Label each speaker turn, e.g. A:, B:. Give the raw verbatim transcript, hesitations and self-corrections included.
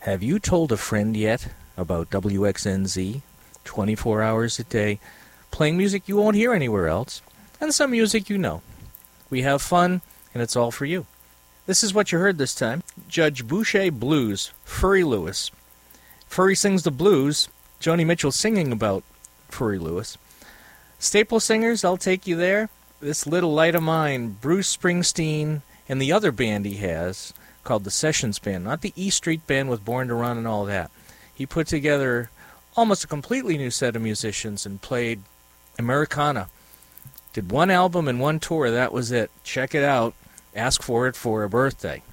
A: Have you told a friend yet about W X N Z? twenty-four hours a day, playing music you won't hear anywhere else, and some music you know. We have fun, and it's all for you. This is what you heard this time. Judge Boucher Blues, Furry Lewis. Furry sings the blues, Joni Mitchell singing about Furry Lewis. Staple singers, I'll take you there. This Little Light of Mine, Bruce Springsteen, and the other band he has, called the Sessions Band, not the E Street Band with Born to Run and all that. He put together almost a completely new set of musicians and played Americana. Did one album and one tour, that was it. Check it out. Ask for it for a birthday.